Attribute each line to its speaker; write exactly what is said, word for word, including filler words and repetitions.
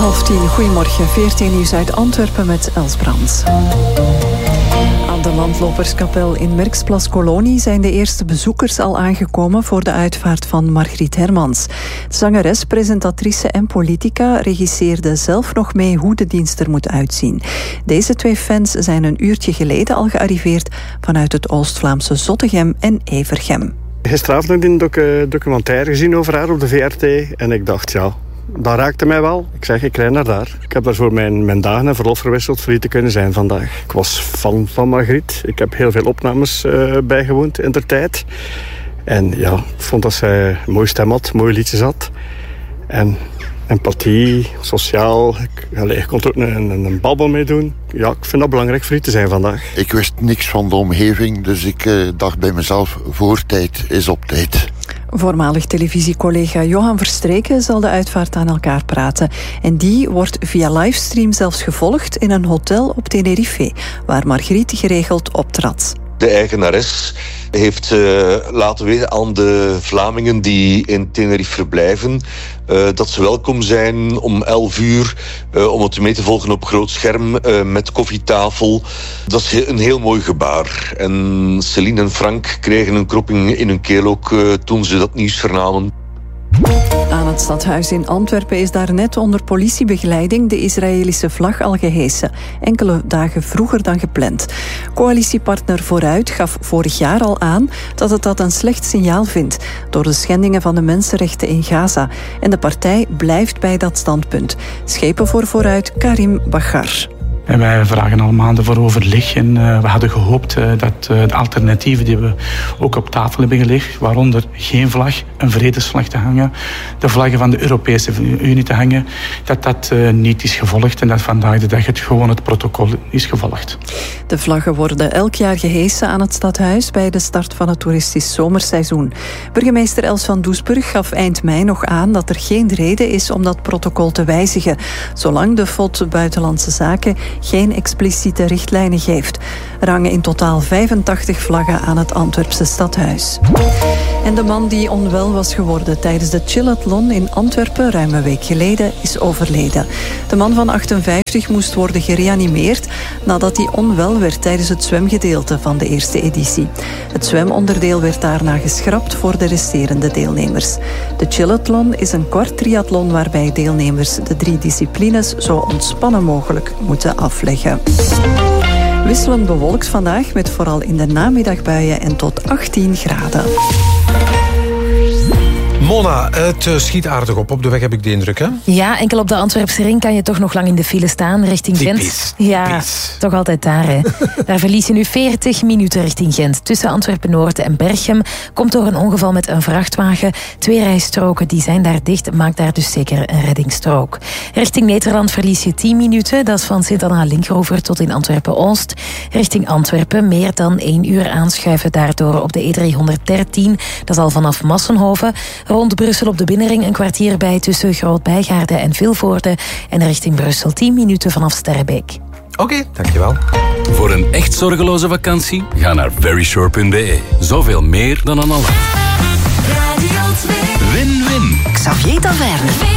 Speaker 1: Half tien, goedemorgen. veertien nieuws uit Antwerpen met Els Brands. Aan de Landloperskapel in Merksplas-Kolonie zijn de eerste bezoekers al aangekomen voor de uitvaart van Margriet Hermans. De zangeres, presentatrice en politica regisseerde zelf nog mee hoe de dienst er moet uitzien. Deze twee fans zijn een uurtje geleden al gearriveerd vanuit het Oost-Vlaamse Zottegem en Evergem.
Speaker 2: Gisteravond heb ik een docu- documentaire gezien over haar op de V R T en ik dacht, ja, dat raakte mij wel. Ik zeg, ik rij naar daar. Ik heb daarvoor mijn, mijn dagen en verlof verwisseld voor hier te kunnen zijn vandaag. Ik was fan van Margriet. Ik heb heel veel opnames uh, bijgewoond in der tijd. En ja, ik vond dat zij een mooie stem had, mooie liedjes had. En empathie, sociaal. Ik, allez, ik kon er ook een, een, een babbel mee doen. Ja, ik vind dat belangrijk voor hier te zijn vandaag.
Speaker 3: Ik wist niks van de omgeving, dus ik uh, dacht bij mezelf, voortijd is op tijd.
Speaker 1: Voormalig televisiecollega Johan Verstreken zal de uitvaart aan elkaar praten. En die wordt via livestream zelfs gevolgd in een hotel op Tenerife, waar Margriet geregeld optrad.
Speaker 4: De eigenares heeft uh, laten weten aan de Vlamingen die in Tenerife verblijven uh, dat ze welkom zijn om elf uur uh, om het mee te volgen op groot scherm uh, met koffietafel. Dat is een heel mooi gebaar. En Celine en Frank kregen een kropping in hun keel ook uh, toen ze dat nieuws vernamen.
Speaker 1: Aan het stadhuis in Antwerpen is daar net onder politiebegeleiding de Israëlische vlag al gehesen, enkele dagen vroeger dan gepland. Coalitiepartner Vooruit gaf vorig jaar al aan dat het dat een slecht signaal vindt door de schendingen van de mensenrechten in Gaza. En de partij blijft bij dat standpunt. Schepen voor Vooruit, Karim Baghar.
Speaker 5: En wij vragen al maanden voor overleg en uh, we hadden gehoopt uh, dat uh, de alternatieven die we ook op tafel hebben gelegd, waaronder geen vlag, een vredesvlag te hangen, de vlaggen van de Europese Unie te hangen, dat dat uh, niet is gevolgd en dat vandaag de dag het gewoon het protocol is gevolgd.
Speaker 1: De vlaggen worden elk jaar gehesen aan het stadhuis bij de start van het toeristisch zomerseizoen. Burgemeester Els van Doesburg gaf eind mei nog aan dat er geen reden is om dat protocol te wijzigen, zolang de F O D Buitenlandse Zaken geen expliciete richtlijnen geeft. Er hangen in totaal vijfentachtig vlaggen aan het Antwerpse stadhuis. En de man die onwel was geworden tijdens de Chillathlon in Antwerpen ruim een week geleden is overleden. De man van achtenvijftig moest worden gereanimeerd nadat hij onwel werd tijdens het zwemgedeelte van de eerste editie. Het zwemonderdeel werd daarna geschrapt voor de resterende deelnemers. De Chillathlon is een kort triathlon waarbij deelnemers de drie disciplines zo ontspannen mogelijk moeten afleggen. Wisselend bewolkt vandaag met vooral in de namiddag buien en tot achttien graden.
Speaker 6: Mona, het schiet aardig op. Op de weg heb ik de indruk, hè?
Speaker 7: Ja, enkel op de Antwerpse ring kan je toch nog lang in de file staan richting Gent.
Speaker 6: Typisch.
Speaker 7: Ja,
Speaker 6: Typisch.
Speaker 7: toch altijd daar, hè. Daar verlies je nu veertig minuten richting Gent. Tussen Antwerpen-Noord en Berchem komt door een ongeval met een vrachtwagen. Twee rijstroken die zijn daar dicht, maakt daar dus zeker een reddingsstrook. Richting Nederland verlies je tien minuten. Dat is van Sint-Anna-Linkeroever tot in Antwerpen-Oost. Richting Antwerpen meer dan één uur aanschuiven daardoor op de E driehonderddertien. Dat is al vanaf Massenhoven. Rond Brussel op de binnenring een kwartier bij tussen Groot-Bijgaarde en Vilvoorde. En richting Brussel tien minuten vanaf Sterrebeek.
Speaker 6: Oké, okay, dankjewel.
Speaker 8: Voor een echt zorgeloze vakantie, ga naar verisure punt be. Zoveel meer dan een alarm. Win-win.
Speaker 9: Xavier Taverne.